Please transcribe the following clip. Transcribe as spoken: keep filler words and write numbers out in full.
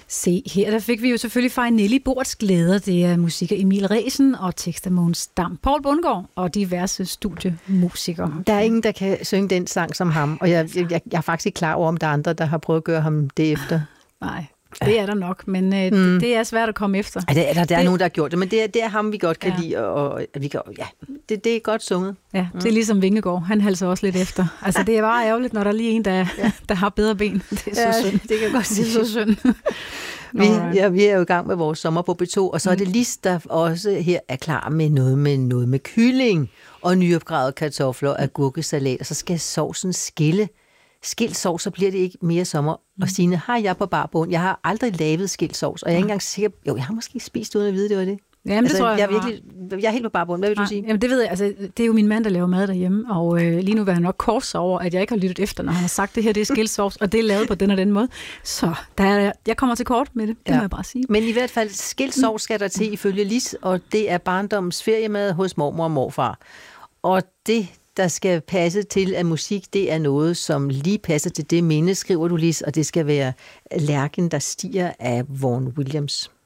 Se, her der fik vi jo selvfølgelig fra Nelly Bords glæder. Det er musik af Emil Resen og tekst af Mogens Dam, Poul Bundgaard og diverse studiemusikere. Der er ingen, der kan synge den sang som ham, og jeg, jeg, jeg er faktisk ikke klar over, om der er andre, der har prøvet at gøre ham det efter. Nej. Det er der nok, men øh, mm. det, det er svært at komme efter. Ja, det er der, der er det, nogen, der har gjort det, men det er, det er ham, vi godt kan ja. lide, og, og vi kan, ja, det, det er godt sunget. Ja, det er ligesom Vingegaard. Han halser også lidt efter. Altså, det er bare ærgerligt, når der er lige en, der, ja. der har bedre ben. Det er så ja, synd. Det kan godt sige. Det er så synd. Vi, ja, vi er jo i gang med vores sommer på B to, og så er det Lis, der også her er klar med noget med, noget med kylling og nyopgravede kartofler og agurkesalat, og så skal sovsen skille. Skilt sovs, så bliver det ikke mere sommer. Og Stine, har jeg på barbund? Jeg har aldrig lavet skilt sovs, og jeg er ikke engang sikker. Jo, jeg har måske spist uden at vide, det var det. Jamen, altså, det tror jeg, jeg, er virkelig, jeg er helt på barbund. Hvad vil Nej, du sige? Jamen, det ved jeg. Altså, det er jo min mand, der laver mad derhjemme, og øh, lige nu vil han nok korse over, at jeg ikke har lyttet efter, når han har sagt, det her det er skilsovs, og det er lavet på den og den måde. Så der er, jeg kommer til kort med det, det ja. må jeg bare sige. Men i hvert fald, skilsovs skal der til ifølge Lis, og det er barndommens feriemad hos mormor og morfar. Og det, der skal passe til af musik, det er noget, som lige passer til det minde, skriver du, Lis, og det skal være Lærken, der stiger af Vaughan Williams.